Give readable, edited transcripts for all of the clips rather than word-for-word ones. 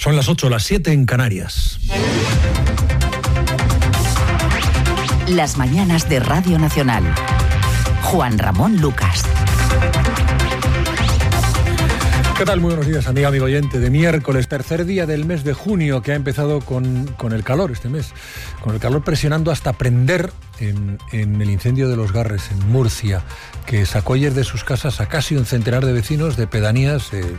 Son las 8, las 7 en Canarias. Las mañanas de Radio Nacional. Juan Ramón Lucas. ¿Qué tal? Muy buenos días, amigo oyente de miércoles, tercer día del mes de junio, que ha empezado con el calor este mes, con el calor presionando hasta prender en el incendio de Los Garres, en Murcia, que sacó ayer de sus casas a casi un centenar de vecinos de pedanías de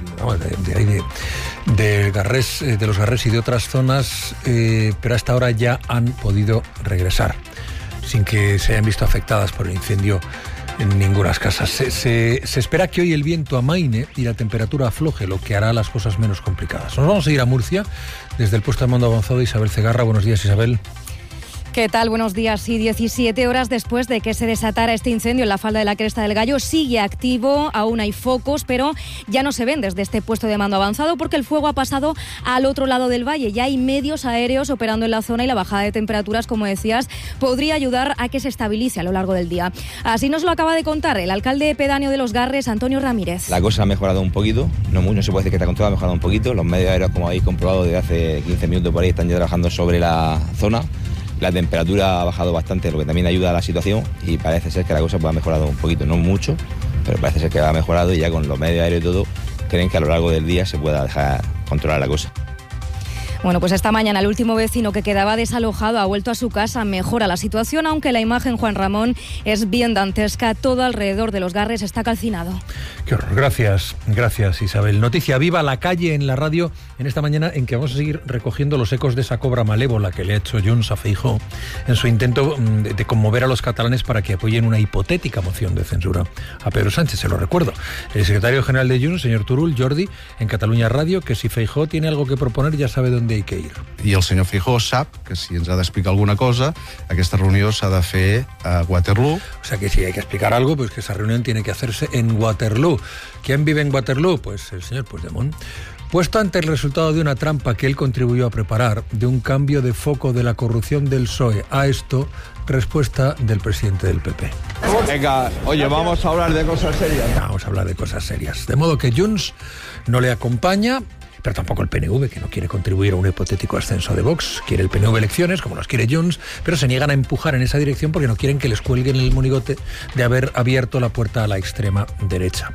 Los Garres y de otras zonas, pero hasta ahora ya han podido regresar, sin que se hayan visto afectadas por el incendio en ninguna casa. Se espera que hoy el viento amaine y la temperatura afloje, lo que hará las cosas menos complicadas. Nos vamos a ir a Murcia desde el puesto de mando avanzado. Isabel Cegarra, buenos días, Isabel. ¿Qué tal? Buenos días. Sí, 17 horas después de que se desatara este incendio en la falda de la Cresta del Gallo, sigue activo, aún hay focos, pero ya no se ven desde este puesto de mando avanzado porque el fuego ha pasado al otro lado del valle. Ya hay medios aéreos operando en la zona y la bajada de temperaturas, como decías, podría ayudar a que se estabilice a lo largo del día. Así nos lo acaba de contar el alcalde pedáneo de Los Garres, Antonio Ramírez. La cosa ha mejorado un poquito, no se puede decir que está controlada, ha mejorado un poquito. Los medios aéreos, como habéis comprobado desde hace 15 minutos por ahí, están ya trabajando sobre la zona. La temperatura ha bajado bastante, lo que también ayuda a la situación, y parece ser que la cosa ha mejorado un poquito, no mucho, pero parece ser que ha mejorado, y ya con los medios aéreos y todo, creen que a lo largo del día se pueda dejar controlar la cosa. Bueno, pues esta mañana el último vecino que quedaba desalojado ha vuelto a su casa. Mejora la situación, aunque la imagen, Juan Ramón, es bien dantesca. Todo alrededor de Los Garres está calcinado. Qué horror. Gracias, Isabel. Noticia viva la calle en la radio en esta mañana, en que vamos a seguir recogiendo los ecos de esa cobra malévola que le ha hecho Junts a Feijóo en su intento de conmover a los catalanes para que apoyen una hipotética moción de censura a Pedro Sánchez. Se lo recuerdo. El secretario general de Junts, señor Turull, Jordi, en Catalunya Radio, que si Feijóo tiene algo que proponer ja sabe dónde hay que ir. I el senyor Feijóo sap que si ens ha d'explicar alguna cosa, aquesta reunió s'ha de fer a Waterloo. O sea que si hay que explicar algo, pues que esa reunión tiene que hacerse en Waterloo. ¿Quién vive en Waterloo? Pues el señor Puigdemont. Puesto ante el resultado de una trampa que él contribuyó a preparar, de un cambio de foco de la corrupción del PSOE a esto, respuesta del presidente del PP. Venga, oye, vamos a hablar de cosas serias. Vamos a hablar de cosas serias. De modo que Junts no le acompaña, pero tampoco el PNV, que no quiere contribuir a un hipotético ascenso de Vox. Quiere el PNV elecciones, como las quiere Junts, pero se niegan a empujar en esa dirección porque no quieren que les cuelguen el monigote de haber abierto la puerta a la extrema derecha.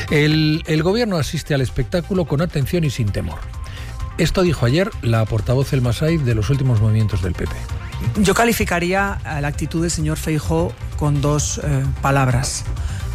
El gobierno asiste al espectáculo con atención y sin temor. Esto dijo ayer la portavoz El Masai de los últimos movimientos del PP. Yo calificaría la actitud del señor Feijóo con dos palabras: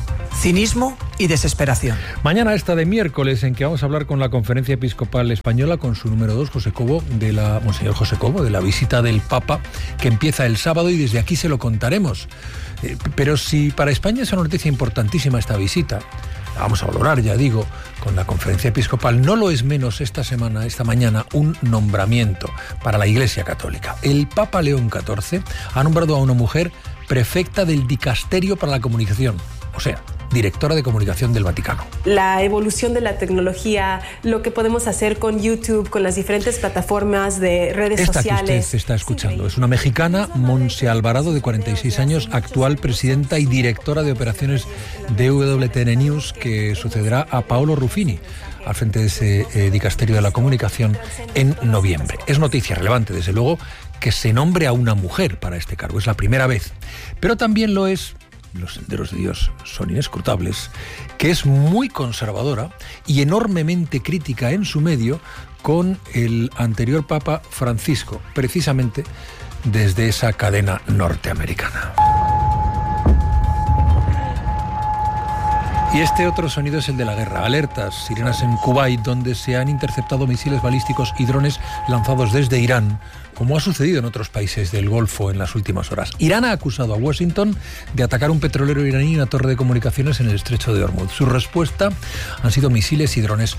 cinismo y desesperación. Mañana esta de miércoles, en que vamos a hablar con la Conferencia Episcopal Española, con su número 2, Monseñor José Cobo, de la visita del Papa, que empieza el sábado, y desde aquí se lo contaremos. Pero si para España es una noticia importantísima esta visita, la vamos a valorar, ya digo, con la Conferencia Episcopal, no lo es menos esta mañana, un nombramiento para la Iglesia Católica. El Papa León XIV ha nombrado a una mujer prefecta del Dicasterio para la Comunicación, o sea, directora de comunicación del Vaticano. La evolución de la tecnología, lo que podemos hacer con YouTube, con las diferentes plataformas de redes sociales. Esta que usted está escuchando es una mexicana, Monse Alvarado, de 46 años, actual presidenta y directora de operaciones de WTN News, que sucederá a Paolo Ruffini al frente de ese dicasterio de la comunicación en noviembre. Es noticia relevante, desde luego, que se nombre a una mujer para este cargo. Es la primera vez. Pero también lo es, los senderos de Dios son inescrutables, que es muy conservadora y enormemente crítica en su medio con el anterior Papa Francisco, precisamente desde esa cadena norteamericana. Y este otro sonido es el de la guerra. Alertas, sirenas en Kuwait, donde se han interceptado misiles balísticos y drones lanzados desde Irán, como ha sucedido en otros países del Golfo en las últimas horas. Irán ha acusado a Washington de atacar un petrolero iraní y una torre de comunicaciones en el estrecho de Hormuz. Su respuesta han sido misiles y drones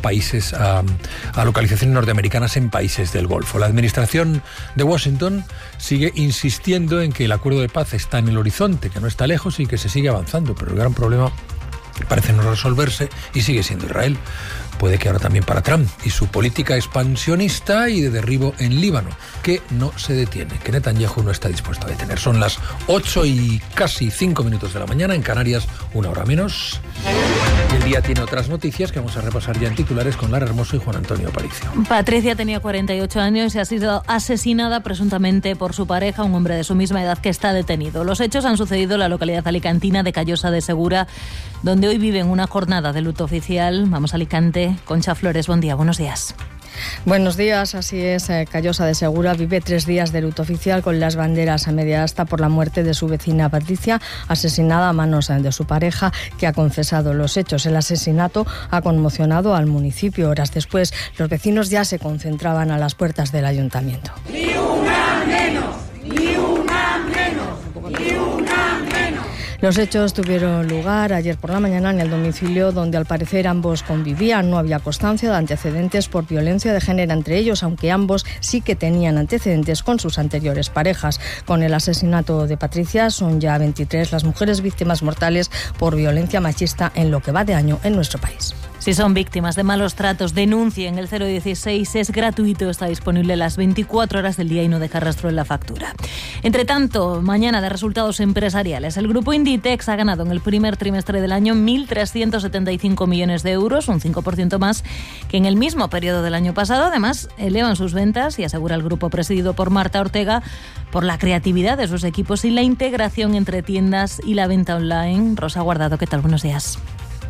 a localizaciones norteamericanas en países del Golfo. La administración de Washington sigue insistiendo en que el acuerdo de paz está en el horizonte, que no está lejos y que se sigue avanzando, pero el gran problema parece no resolverse y sigue siendo Israel. Puede que ahora también para Trump y su política expansionista y de derribo en Líbano, que no se detiene, que Netanyahu no está dispuesto a detener. Son las 8 y casi 5 minutos de la mañana, en Canarias, 1 hora menos. Y el día tiene otras noticias que vamos a repasar ya en titulares con Lara Hermoso y Juan Antonio Aparicio. Patricia tenía 48 años y ha sido asesinada presuntamente por su pareja, un hombre de su misma edad que está detenido. Los hechos han sucedido en la localidad alicantina de Callosa de Segura, donde hoy viven una jornada de luto oficial. Vamos a Alicante. Concha Flores, buen día, buenos días. Buenos días, así es. Callosa de Segura vive 3 días de luto oficial con las banderas a media asta por la muerte de su vecina Patricia, asesinada a manos de su pareja, que ha confesado los hechos. El asesinato ha conmocionado al municipio. Horas después, los vecinos ya se concentraban a las puertas del ayuntamiento. ¡Ni una menos! ¡Ni una menos! ¡Ni una menos! Los hechos tuvieron lugar ayer por la mañana en el domicilio donde al parecer ambos convivían. No había constancia de antecedentes por violencia de género entre ellos, aunque ambos sí que tenían antecedentes con sus anteriores parejas. Con el asesinato de Patricia son ya 23 las mujeres víctimas mortales por violencia machista en lo que va de año en nuestro país. Si son víctimas de malos tratos, denuncien. El 016 es gratuito, está disponible las 24 horas del día y no deja rastro en la factura. Entre tanto, mañana de resultados empresariales. El grupo Inditex ha ganado en el primer trimestre del año 1.375 millones de euros, un 5% más que en el mismo periodo del año pasado. Además, elevan sus ventas y asegura el grupo presidido por Marta Ortega por la creatividad de sus equipos y la integración entre tiendas y la venta online. Rosa Guardado, ¿qué tal? Buenos días.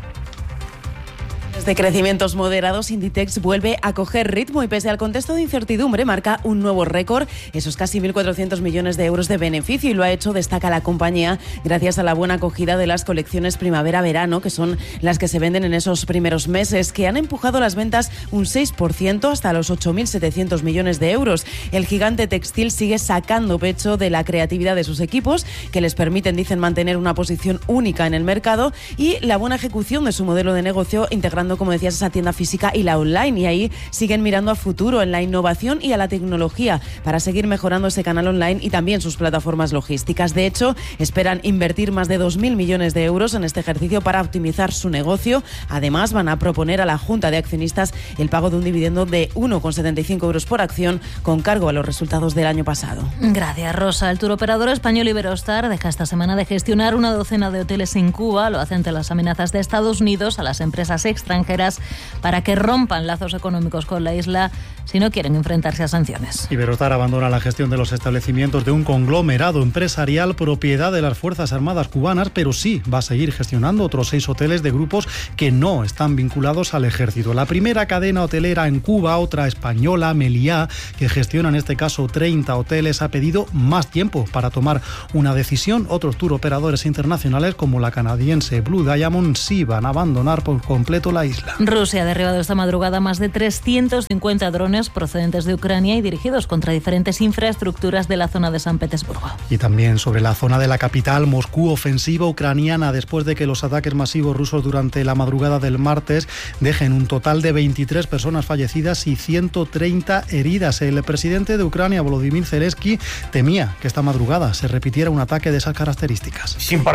De crecimientos moderados, Inditex vuelve a coger ritmo y pese al contexto de incertidumbre marca un nuevo récord, esos casi 1.400 millones de euros de beneficio, y lo ha hecho, destaca la compañía, gracias a la buena acogida de las colecciones primavera-verano, que son las que se venden en esos primeros meses, que han empujado las ventas un 6% hasta los 8.700 millones de euros. El gigante textil sigue sacando pecho de la creatividad de sus equipos, que les permiten, dicen, mantener una posición única en el mercado, y la buena ejecución de su modelo de negocio, integrando, como decías, esa tienda física y la online, y ahí siguen mirando a futuro, en la innovación y a la tecnología, para seguir mejorando ese canal online y también sus plataformas logísticas. De hecho, esperan invertir más de 2.000 millones de euros en este ejercicio para optimizar su negocio. Además, van a proponer a la Junta de Accionistas el pago de un dividendo de 1,75 euros por acción, con cargo a los resultados del año pasado. Gracias, Rosa. El turoperador español Iberostar deja esta semana de gestionar una docena de hoteles en Cuba. Lo hace ante las amenazas de Estados Unidos a las empresas extranjeras para que rompan lazos económicos con la isla si no quieren enfrentarse a sanciones. Iberostar abandona la gestión de los establecimientos de un conglomerado empresarial propiedad de las Fuerzas Armadas cubanas, pero sí va a seguir gestionando otros 6 hoteles de grupos que no están vinculados al ejército. La primera cadena hotelera en Cuba, otra española, Meliá, que gestiona en este caso 30 hoteles, ha pedido más tiempo para tomar una decisión. Otros tour operadores internacionales, como la canadiense Blue Diamond, sí van a abandonar por completo la isla. Rusia ha derribado esta madrugada más de 350 drones procedentes de Ucrania y dirigidos contra diferentes infraestructuras de la zona de San Petersburgo. Y también sobre la zona de la capital, Moscú, ofensiva ucraniana después de que los ataques masivos rusos durante la madrugada del martes dejen un total de 23 personas fallecidas y 130 heridas. El presidente de Ucrania, Volodymyr Zelensky, temía que esta madrugada se repitiera un ataque de esas características.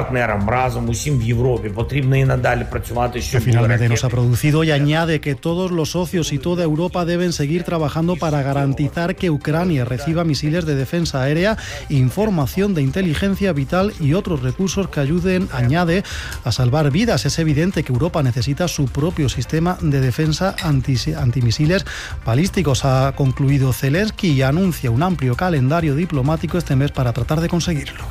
Que finalmente no se ha producido, y añade que todos los socios y toda Europa deben seguir trabajando para garantizar que Ucrania reciba misiles de defensa aérea, información de inteligencia vital y otros recursos que ayuden, añade, a salvar vidas. Es evidente que Europa necesita su propio sistema de defensa antimisiles balísticos, ha concluido Zelensky, y anuncia un amplio calendario diplomático este mes para tratar de conseguirlo.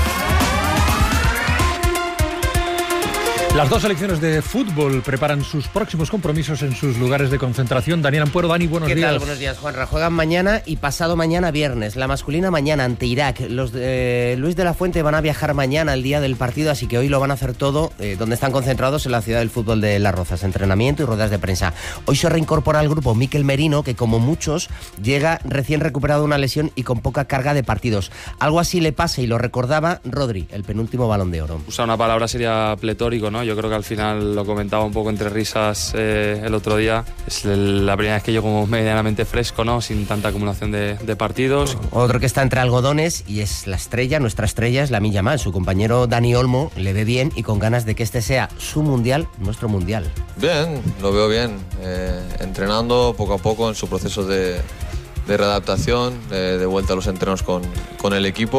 Las dos selecciones de fútbol preparan sus próximos compromisos en sus lugares de concentración. Daniel Ampuero, Dani, buenos días. ¿Qué tal? Buenos días, Juanra. Juegan mañana y pasado mañana viernes. La masculina mañana ante Irak. Los de Luis de la Fuente van a viajar mañana al día del partido, así que hoy lo van a hacer todo donde están concentrados, en la ciudad del fútbol de Las Rozas. Entrenamiento y ruedas de prensa. Hoy se reincorpora al grupo Mikel Merino, que como muchos llega recién recuperado de una lesión y con poca carga de partidos. Algo así le pasa, y lo recordaba Rodri, el penúltimo Balón de Oro. Usar una palabra sería pletórico, ¿no? Yo creo que al final lo comentaba un poco entre risas el otro día. Es la primera vez que llego como medianamente fresco, ¿no? Sin tanta acumulación de partidos. Otro que está entre algodones y es la estrella, nuestra estrella, es Lamine Yamal. Su compañero Dani Olmo le ve bien y con ganas de que este sea su mundial, nuestro mundial. Bien, lo veo bien. Entrenando poco a poco en su proceso de readaptación, de vuelta a los entrenos con el equipo.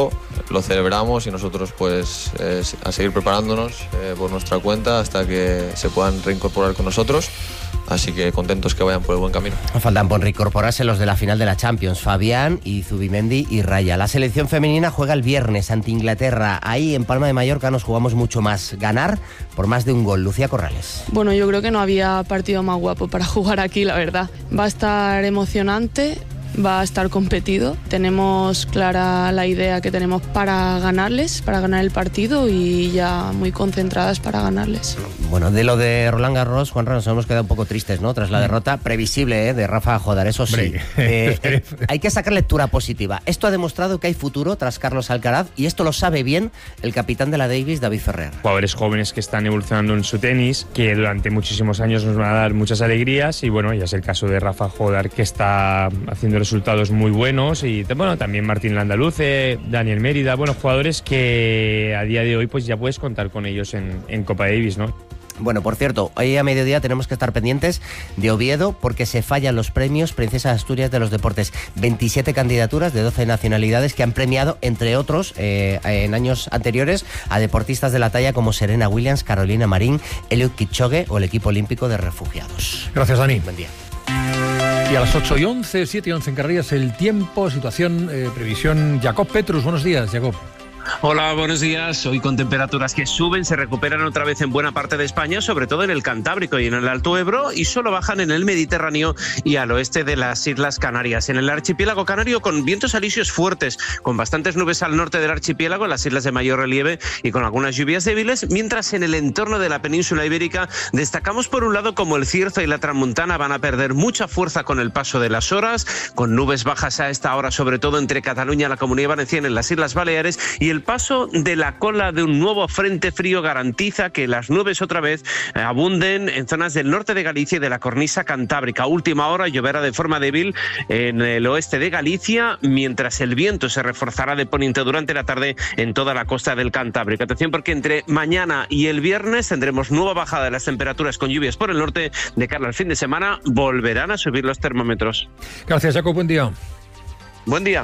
lo celebramos y nosotros pues a seguir preparándonos por nuestra cuenta hasta que se puedan reincorporar con nosotros. Así que contentos que vayan por el buen camino. Faltan por reincorporarse los de la final de la Champions, Fabián y Zubimendi y Raya. La selección femenina juega el viernes ante Inglaterra. Ahí en Palma de Mallorca nos jugamos mucho más. Ganar por más de un gol. Lucía Corrales. Bueno, yo creo que no había partido más guapo para jugar aquí, la verdad. Va a estar emocionante. Va a estar competido. Tenemos clara la idea que tenemos para ganarles, para ganar el partido y ya muy concentradas para ganarles. Bueno, de lo de Roland Garros, Juanra, nos hemos quedado un poco tristes, ¿no? Tras la derrota previsible de Rafa Jodar, eso sí. Hay que sacar lectura positiva. Esto ha demostrado que hay futuro tras Carlos Alcaraz y esto lo sabe bien el capitán de la Davis, David Ferrer. Jugadores jóvenes que están evolucionando en su tenis, que durante muchísimos años nos van a dar muchas alegrías y bueno, ya es el caso de Rafa Jodar, que está haciendo resultados muy buenos y bueno, también Martín Landaluce, Daniel Mérida, bueno, jugadores que a día de hoy pues ya puedes contar con ellos en Copa Davis, ¿no? Bueno, por cierto, hoy a mediodía tenemos que estar pendientes de Oviedo porque se fallan los premios Princesa de Asturias de los Deportes. 27 candidaturas de 12 nacionalidades que han premiado, entre otros, en años anteriores, a deportistas de la talla como Serena Williams, Carolina Marín, Eliud Kipchoge o el equipo olímpico de refugiados. Gracias, Dani. Buen día. Y a las 8:11, 7:11 en Canarias, el tiempo, situación, previsión. Jacob Petrus, buenos días, Jacob. Hola, buenos días. Hoy con temperaturas que suben, se recuperan otra vez en buena parte de España, sobre todo en el Cantábrico y en el Alto Ebro, y solo bajan en el Mediterráneo y al oeste de las Islas Canarias. En el archipiélago canario con vientos alisios fuertes, con bastantes nubes al norte del archipiélago, en las islas de mayor relieve y con algunas lluvias débiles, mientras en el entorno de la península ibérica destacamos por un lado como el Cierzo y la Tramuntana van a perder mucha fuerza con el paso de las horas, con nubes bajas a esta hora, sobre todo entre Cataluña, la Comunidad Valenciana y las Islas Baleares, y el paso de la cola de un nuevo frente frío garantiza que las nubes otra vez abunden en zonas del norte de Galicia y de la cornisa cantábrica. A última hora lloverá de forma débil en el oeste de Galicia, mientras el viento se reforzará de poniente durante la tarde en toda la costa del Cantábrico. Atención porque entre mañana y el viernes tendremos nueva bajada de las temperaturas con lluvias por el norte. De cara al fin de semana volverán a subir los termómetros. Gracias, Jacob. Buen día. Buen día.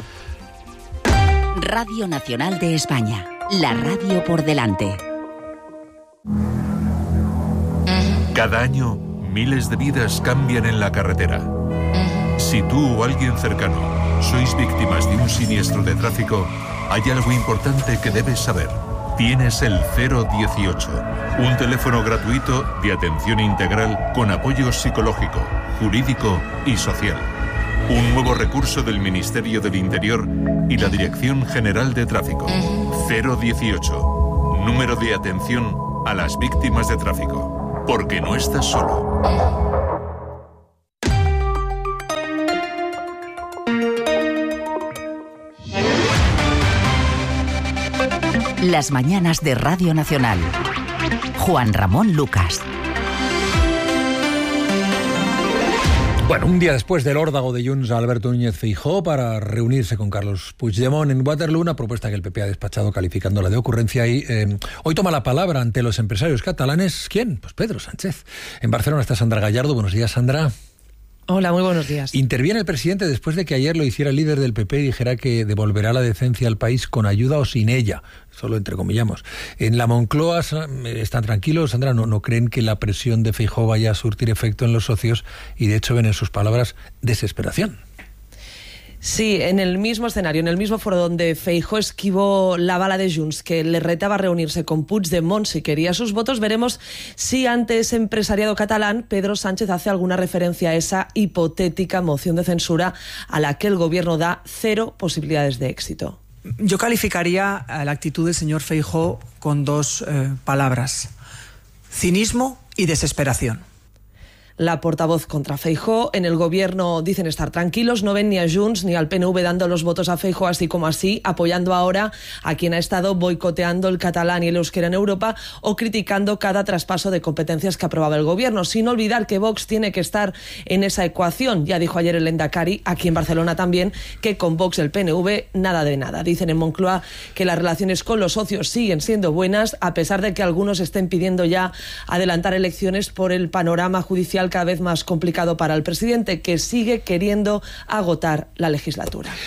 Radio Nacional de España, la radio por delante. Cada año, miles de vidas cambian en la carretera. Si tú o alguien cercano sois víctimas de un siniestro de tráfico, hay algo importante que debes saber. Tienes el 018, un teléfono gratuito de atención integral con apoyo psicológico, jurídico y social. Un nuevo recurso del Ministerio del Interior y la Dirección General de Tráfico. 018, número de atención a las víctimas de tráfico. Porque no estás solo. Las mañanas de Radio Nacional. Juan Ramón Lucas. Bueno, un día después del órdago de Junts a Alberto Núñez Feijóo para reunirse con Carlos Puigdemont en Waterloo, una propuesta que el PP ha despachado calificándola de ocurrencia y hoy toma la palabra ante los empresarios catalanes. ¿Quién? Pues Pedro Sánchez. En Barcelona está Sandra Gallardo. Buenos días, Sandra. Hola, muy buenos días. Interviene el presidente después de que ayer lo hiciera el líder del PP y dijera que devolverá la decencia al país con ayuda o sin ella, solo entrecomillamos. En la Moncloa están tranquilos, Sandra, no creen que la presión de Feijóo vaya a surtir efecto en los socios y de hecho ven en sus palabras desesperación. Sí, en el mismo escenario, en el mismo foro donde Feijóo esquivó la bala de Junts, que le retaba a reunirse con Puigdemont si quería sus votos, veremos si ante ese empresariado catalán Pedro Sánchez hace alguna referencia a esa hipotética moción de censura a la que el gobierno da 0 posibilidades de éxito. Yo calificaría la actitud del señor Feijóo con 2 palabras: cinismo y desesperación. La portavoz contra Feijóo. En el gobierno dicen estar tranquilos, no ven ni a Junts ni al PNV dando los votos a Feijóo así como así, apoyando ahora a quien ha estado boicoteando el catalán y el euskera en Europa o criticando cada traspaso de competencias que aprobaba el gobierno, sin olvidar que Vox tiene que estar en esa ecuación. Ya dijo ayer el Lehendakari, aquí en Barcelona también, que con Vox el PNV nada de nada. Dicen en Moncloa que las relaciones con los socios siguen siendo buenas, a pesar de que algunos estén pidiendo ya adelantar elecciones por el panorama judicial cada vez más complicado para el presidente, que sigue queriendo agotar la legislatura.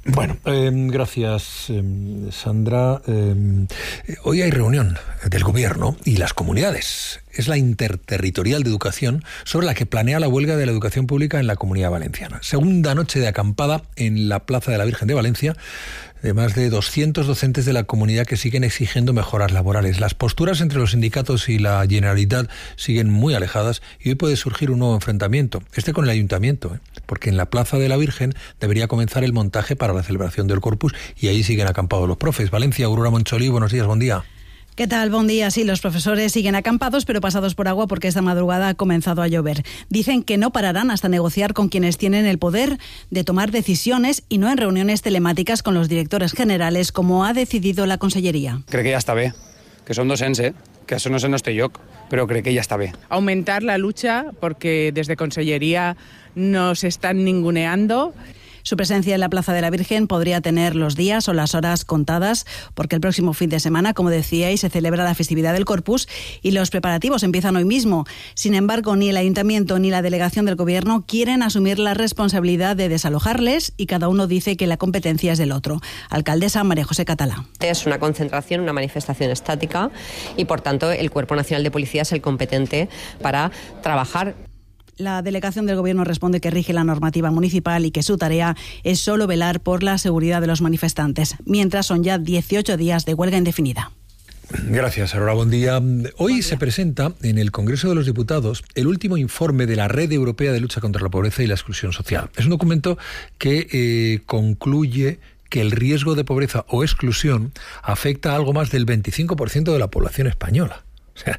Bueno, gracias, Sandra. Hoy hay reunión del Gobierno y las comunidades. Es la Interterritorial de Educación sobre la que planea la huelga de la educación pública en la Comunidad Valenciana. Segunda noche de acampada en la Plaza de la Virgen de Valencia, de más de 200 docentes de la comunidad que siguen exigiendo mejoras laborales. Las posturas entre los sindicatos y la Generalitat siguen muy alejadas y hoy puede surgir un nuevo enfrentamiento, con el Ayuntamiento, porque en la Plaza de la Virgen debería comenzar el montaje para la celebración del Corpus y ahí siguen acampados los profes. Valencia, Aurora Moncholí, buenos días, buen día. ¿Qué tal? Buen día. Sí, los profesores siguen acampados, pero pasados por agua porque esta madrugada ha comenzado a llover. Dicen que no pararán hasta negociar con quienes tienen el poder de tomar decisiones y no en reuniones telemáticas con los directores generales, como ha decidido la Conselleria. Crec que ja està bé, que som docents, que això no és el nostre lloc, però crec que ja està bé. Aumentar la lucha porque desde Consellería nos están ninguneando. Su presencia en la Plaza de la Virgen podría tener los días o las horas contadas, porque el próximo fin de semana, como decíais, se celebra la festividad del Corpus y los preparativos empiezan hoy mismo. Sin embargo, ni el Ayuntamiento ni la delegación del Gobierno quieren asumir la responsabilidad de desalojarles y cada uno dice que la competencia es del otro. Alcaldesa María José Catalá. Es una concentración, una manifestación estática y, por tanto, el Cuerpo Nacional de Policía es el competente para trabajar. La delegación del Gobierno responde que rige la normativa municipal y que su tarea es solo velar por la seguridad de los manifestantes, mientras son ya 18 días de huelga indefinida. Gracias, Aurora. Buen día. Hoy se presenta en el Congreso de los Diputados el último informe de la Red Europea de Lucha contra la Pobreza y la Exclusión Social. Es un documento que concluye que el riesgo de pobreza o exclusión afecta a algo más del 25% de la población española. O sea,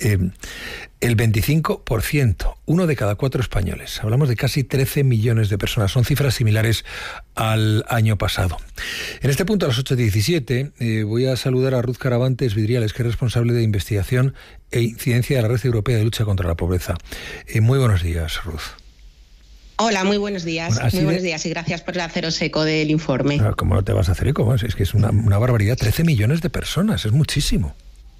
el 25%, 1 de cada 4 españoles. Hablamos de casi 13 millones de personas. Son cifras similares al año pasado. En este punto, a las 8:17, voy a saludar a Ruth Caravantes Vidriales, que es responsable de investigación e incidencia de la Red Europea de Lucha contra la Pobreza. Muy buenos días, Ruth. Hola, muy buenos días. Bueno, muy buenos días y gracias por haceros eco del informe. ¿Cómo no te vas a hacer eco? Es que es una barbaridad. 13 millones de personas, es muchísimo.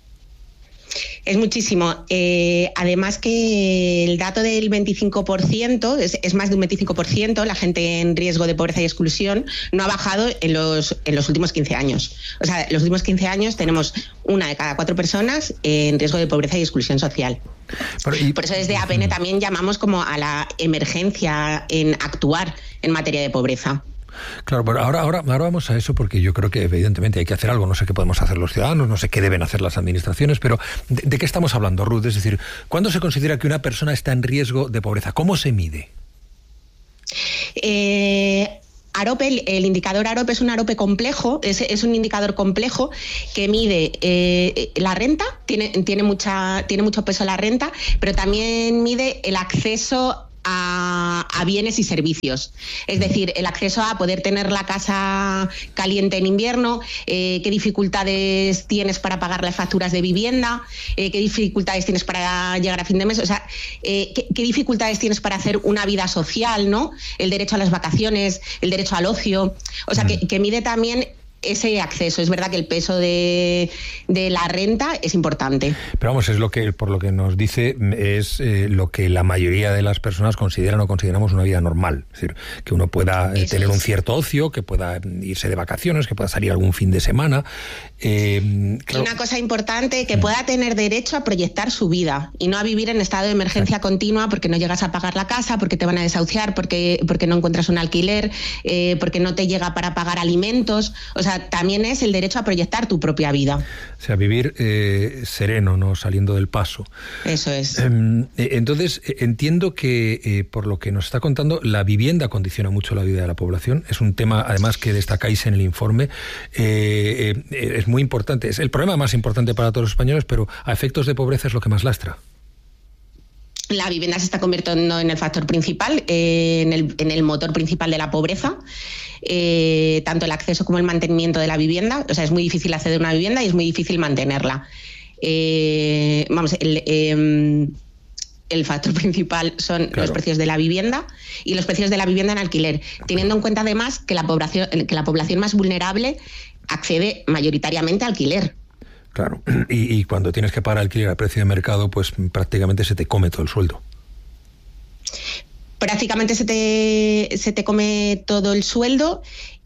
Es muchísimo. Además que el dato del 25%, es más de un 25%, la gente en riesgo de pobreza y exclusión, no ha bajado en los últimos 15 años. O sea, en los últimos 15 años tenemos 1 de cada 4 personas en riesgo de pobreza y exclusión social. Por eso desde APN también llamamos como a la emergencia en actuar en materia de pobreza. Claro, pero ahora vamos a eso porque yo creo que evidentemente hay que hacer algo. No sé qué podemos hacer los ciudadanos, no sé qué deben hacer las administraciones, pero ¿de qué estamos hablando, Ruth? Es decir, ¿cuándo se considera que una persona está en riesgo de pobreza? ¿Cómo se mide? AROPE, el indicador AROPE es un AROPE complejo, es un indicador complejo que mide la renta, tiene mucho peso la renta, pero también mide el acceso a bienes y servicios. Es decir, el acceso a poder tener la casa caliente en invierno, qué dificultades tienes para pagar las facturas de vivienda, qué dificultades tienes para llegar a fin de mes, o sea, qué dificultades tienes para hacer una vida social, ¿no? El derecho a las vacaciones, el derecho al ocio, o sea, que mide también ese acceso. Es verdad que el peso de la renta es importante. Pero vamos, es por lo que nos dice, es lo que la mayoría de las personas consideran o consideramos una vida normal. Es decir, que uno pueda tener un cierto ocio, que pueda irse de vacaciones, que pueda salir algún fin de semana. Claro. Y una cosa importante, que pueda tener derecho a proyectar su vida y no a vivir en estado de emergencia continua porque no llegas a pagar la casa, porque te van a desahuciar, porque no encuentras un alquiler, porque no te llega para pagar alimentos. O sea, también es el derecho a proyectar tu propia vida. O sea, vivir sereno, no saliendo del paso. Eso es. Entonces, entiendo que, por lo que nos está contando, la vivienda condiciona mucho la vida de la población. Es un tema, además, que destacáis en el informe. Es muy importante. Es el problema más importante para todos los españoles, pero a efectos de pobreza es lo que más lastra. La vivienda se está convirtiendo en el factor principal, en el motor principal de la pobreza. Tanto el acceso como el mantenimiento de la vivienda. O sea, es muy difícil acceder a una vivienda y es muy difícil mantenerla. El factor principal son los precios de la vivienda y los precios de la vivienda en alquiler, teniendo en cuenta además que la población más vulnerable accede mayoritariamente a alquiler. Claro, y cuando tienes que pagar alquiler a precio de mercado, pues prácticamente se te come todo el sueldo. prácticamente se te come todo el sueldo.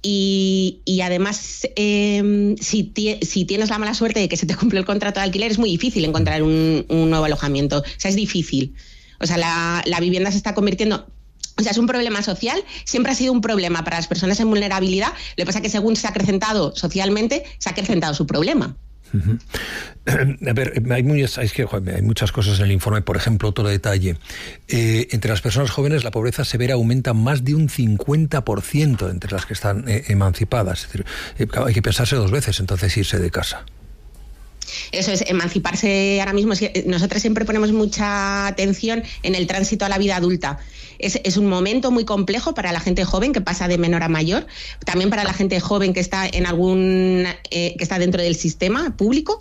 Y además, si tienes la mala suerte de que se te cumple el contrato de alquiler, es muy difícil encontrar un nuevo alojamiento. O sea, es difícil. O sea, la vivienda se está convirtiendo... O sea, es un problema social, siempre ha sido un problema para las personas en vulnerabilidad. Lo que pasa es que según se ha acrecentado socialmente, se ha acrecentado su problema. Uh-huh. A ver, hay muchas cosas en el informe. Por ejemplo, otro detalle. Entre las personas jóvenes la pobreza severa aumenta más de un 50% entre las que están emancipadas. Es decir, hay que pensarse 2 veces entonces irse de casa. Eso es, emanciparse ahora mismo. Nosotros siempre ponemos mucha atención en el tránsito a la vida adulta. Es un momento muy complejo para la gente joven que pasa de menor a mayor, también para la gente joven que está que está dentro del sistema público.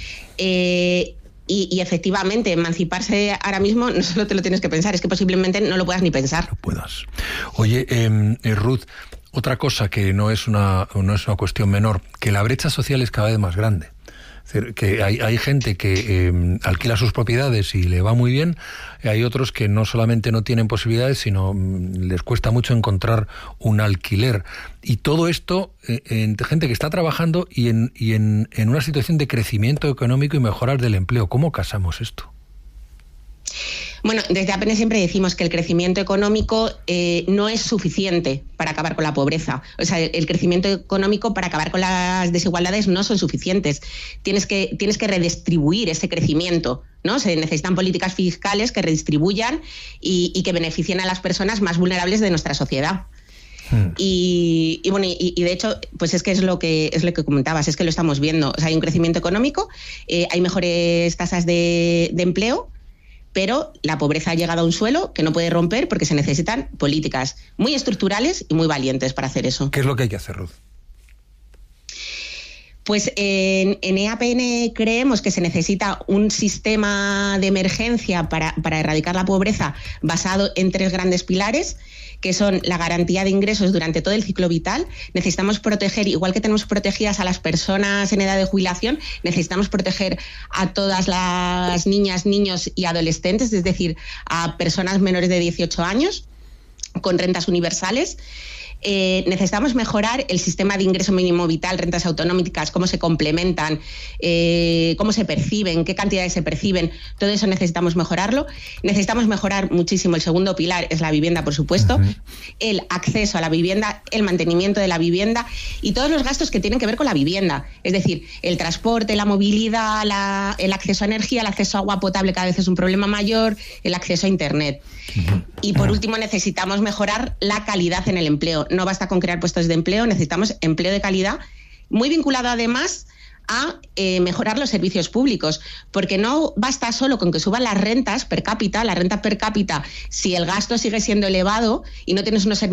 Y efectivamente, emanciparse ahora mismo no solo te lo tienes que pensar, es que posiblemente no lo puedas ni pensar. No puedas. Oye, Ruth, otra cosa que no es una cuestión menor, que la brecha social es cada vez más grande. Es decir, que hay gente que alquila sus propiedades y le va muy bien, y hay otros que no solamente no tienen posibilidades, sino les cuesta mucho encontrar un alquiler. Y todo esto entre gente que está trabajando y en una situación de crecimiento económico y mejorar del empleo. ¿Cómo casamos esto? Bueno, desde APN siempre decimos que el crecimiento económico no es suficiente para acabar con la pobreza. O sea, el crecimiento económico para acabar con las desigualdades no son suficientes. Tienes que redistribuir ese crecimiento, ¿no? Se necesitan políticas fiscales que redistribuyan y que beneficien a las personas más vulnerables de nuestra sociedad. Y de hecho, pues es lo que comentabas, es que lo estamos viendo. O sea, hay un crecimiento económico, hay mejores tasas de empleo, pero la pobreza ha llegado a un suelo que no puede romper porque se necesitan políticas muy estructurales y muy valientes para hacer eso. ¿Qué es lo que hay que hacer, Ruth? Pues en EAPN creemos que se necesita un sistema de emergencia para erradicar la pobreza basado en 3 grandes pilares, que son la garantía de ingresos durante todo el ciclo vital. Necesitamos proteger, igual que tenemos protegidas a las personas en edad de jubilación, necesitamos proteger a todas las niñas, niños y adolescentes, es decir, a personas menores de 18 años con rentas universales. Necesitamos mejorar el sistema de ingreso mínimo vital, rentas autonómicas, cómo se complementan, cómo se perciben, qué cantidades se perciben, todo eso necesitamos mejorarlo. Necesitamos mejorar muchísimo. El segundo pilar es la vivienda, por supuesto, el acceso a la vivienda, el mantenimiento de la vivienda y todos los gastos que tienen que ver con la vivienda, es decir, el transporte, la movilidad, el acceso a energía, el acceso a agua potable cada vez es un problema mayor, el acceso a internet. Y por último, necesitamos mejorar la calidad en el empleo. No basta con crear puestos de empleo, necesitamos empleo de calidad, muy vinculado además a mejorar los servicios públicos, porque no basta solo con que suban las rentas per cápita, la renta per cápita, si el gasto sigue siendo elevado y no tienes unos servicios